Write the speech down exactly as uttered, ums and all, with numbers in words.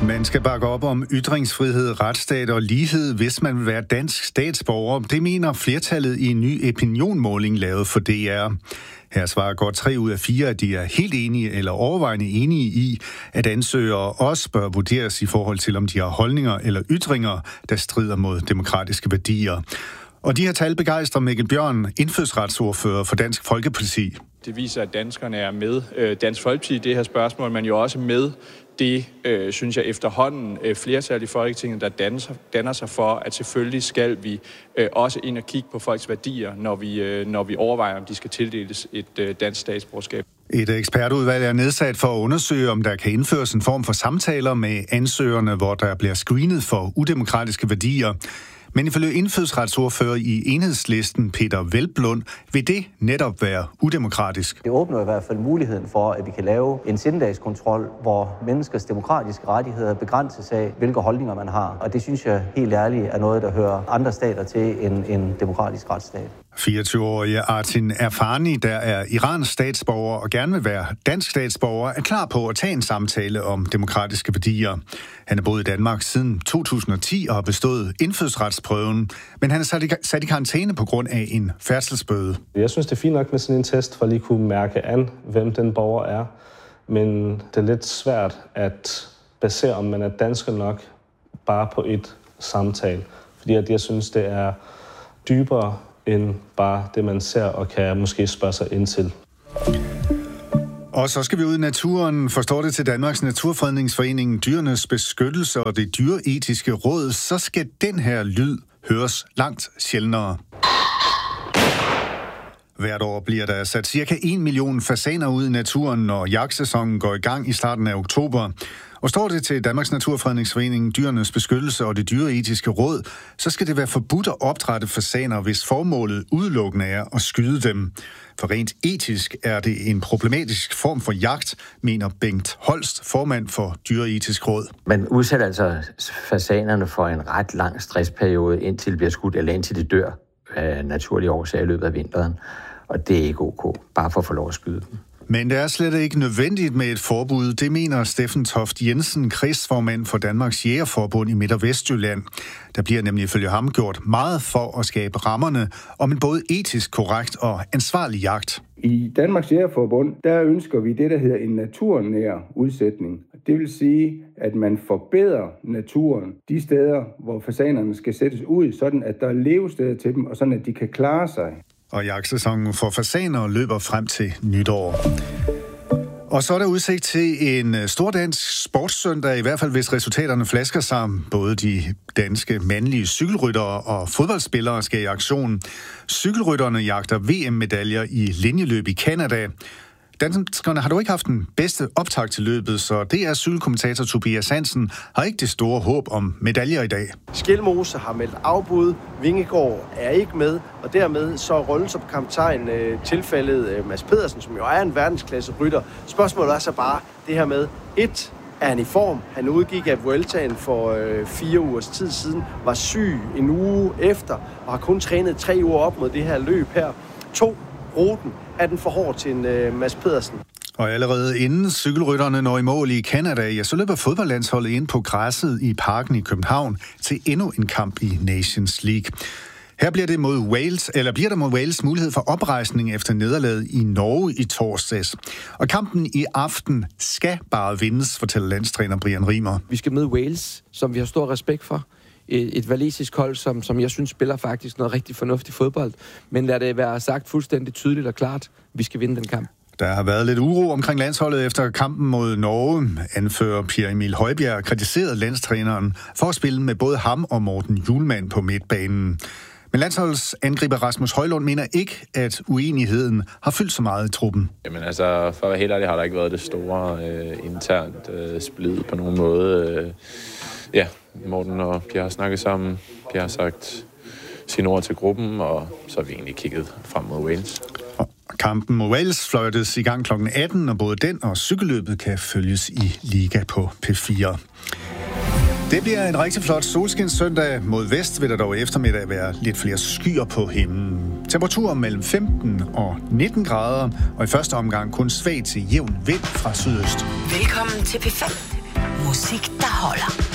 Man skal bakke op om ytringsfrihed, retsstat og lighed, hvis man vil være dansk statsborger. Det mener flertallet i en ny opinionmåling lavet for D R. Her svarer godt tre ud af fire, at de er helt enige eller overvejende enige i, at ansøgere også bør vurderes i forhold til, om de har holdninger eller ytringer, der strider mod demokratiske værdier. Og de her tal begejstrer Mikkel Bjørn, indfødsretsordfører for Dansk Folkeparti. Det viser, at danskerne er med øh, Dansk Folkeparti i det her spørgsmål, men jo også med det, øh, synes jeg, efterhånden øh, flertal i Folketinget, der danner, danner sig for, at selvfølgelig skal vi øh, også ind og kigge på folks værdier, når vi, øh, når vi overvejer, om de skal tildeles et øh, dansk statsborgerskab. Et ekspertudvalg er nedsat for at undersøge, om der kan indføres en form for samtaler med ansøgerne, hvor der bliver screenet for udemokratiske værdier. Men ifølge indfødsretsordfører i Enhedslisten, Peter Hvelplund, vil det netop være udemokratisk. Det åbner i hvert fald muligheden for, at vi kan lave en sindedagskontrol, hvor menneskers demokratiske rettigheder begrænses af, hvilke holdninger man har. Og det synes jeg helt ærligt er noget, der hører andre stater til en, en demokratisk retsstat. fireogtyve-årige Artin Erfani, der er Irans statsborger og gerne vil være dansk statsborger, er klar på at tage en samtale om demokratiske værdier. Han er boet i Danmark siden to tusind og ti og har bestået indfødsretsprøven, men han er sat i, sat i karantæne på grund af en færdselsbøde. Jeg synes, det er fint nok med sådan en test, for at lige kunne mærke an, hvem den borger er. Men det er lidt svært at basere, om man er dansker nok, bare på et samtale. Fordi at jeg synes, det er dybere end bare det, man ser og kan måske spørge sig ind til. Og så skal vi ud i naturen. Forstår det til Danmarks Naturfredningsforening, Dyrenes Beskyttelse og det Dyreetiske Råd, så skal den her lyd høres langt sjældnere. Hvert år bliver der sat cirka en million fasaner ud i naturen, når jagtsæsonen går i gang i starten af oktober. Og står det til Danmarks Naturfredningsforening, Dyrenes Beskyttelse og det Dyreetiske Råd, så skal det være forbudt at opdrætte fasaner, hvis formålet udelukkende er at skyde dem. For rent etisk er det en problematisk form for jagt, mener Bengt Holst, formand for Dyreetisk Råd. Man udsætter altså fasanerne for en ret lang stressperiode, indtil det bliver skudt, eller indtil det dør af naturlige årsager i løbet af vinteren. Og det er ikke ok, bare for at få lov at skyde dem. Men det er slet ikke nødvendigt med et forbud, det mener Steffen Toft Jensen, kredsformand for Danmarks Jægerforbund i Midt- og Vestjylland. Der bliver nemlig ifølge ham gjort meget for at skabe rammerne om en både etisk korrekt og ansvarlig jagt. I Danmarks Jægerforbund, der ønsker vi det, der hedder en naturnær udsætning. Det vil sige, at man forbedrer naturen de steder, hvor fasanerne skal sættes ud, sådan at der er levesteder til dem, og sådan at de kan klare sig. Og jagtsæsonen for fasaner løber frem til nytår. Og så er der udsigt til en stor dansk sportssøndag, i hvert fald hvis resultaterne flasker sammen. Både de danske mandlige cykelryttere og fodboldspillere skal i aktion. Cykelrytterne jagter V M-medaljer i linjeløb i Canada. Danskerne har dog ikke haft den bedste optakt til løbet, så D R's cykelkommentator Tobias Hansen har ikke det store håb om medaljer i dag. Skjelmose har meldt afbud, Vingegaard er ikke med, og dermed så er rollen som kaptajn øh, tilfældet øh, Mads Pedersen, som jo er en verdensklasse rytter. Spørgsmålet er så bare det her med, et, er han i form? Han udgik af Vueltaen for øh, fire ugers tid siden, var syg en uge efter, og har kun trænet tre uger op mod det her løb her. To, ruten. Er den for hård til en øh, Mads Pedersen? Og allerede inden cykelrytterne når i mål i Canada, ja, så løber fodboldlandsholdet ind på græsset i parken i København til endnu en kamp i Nations League. Her bliver det mod Wales, eller bliver der mod Wales mulighed for oprejsning efter nederlaget i Norge i torsdags. Og kampen i aften skal bare vindes, fortæller landstræner Brian Rimer. Vi skal møde Wales, som vi har stor respekt for. Et walisisk hold, som, som jeg synes spiller faktisk noget rigtig fornuftig fodbold. Men lad det være sagt fuldstændig tydeligt og klart, vi skal vinde den kamp. Der har været lidt uro omkring landsholdet efter kampen mod Norge. Anfører Pierre Emil Højbjerg kritiserede landstræneren for at spille med både ham og Morten Hjulmand på midtbanen. Men landsholdets angriber Rasmus Højlund mener ikke, at uenigheden har fyldt så meget i truppen. Jamen altså, for at være helt ærlig har der ikke været det store øh, internt øh, splid på nogen måde. Øh, ja, Morten og Pierre har snakket sammen. Pierre har sagt sine ord til gruppen, og så har vi egentlig kigget frem mod Wales. Kampen mod Wales fløjtes i gang klokken atten, og både den og cykelløbet kan følges i Liga på P fire. Det bliver en rigtig flot solskinssøndag. Mod vest vil der dog i eftermiddag være lidt flere skyer på himlen. Temperaturer mellem femten og nitten grader, og i første omgang kun svag til jævn vind fra sydøst. Velkommen til P fem. Musik, der holder.